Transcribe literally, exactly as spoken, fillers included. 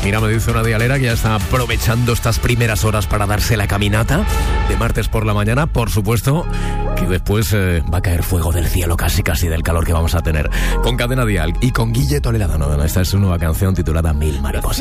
Mira, me dice una dialera que ya está aprovechando estas primeras horas para darse la caminata de martes por la mañana. Por supuesto que después eh, va a caer fuego del cielo, casi casi del calor que vamos a tener. Con Cadena Dial y con Guille Toledano. Esta es su nueva canción titulada Mil Mariposas.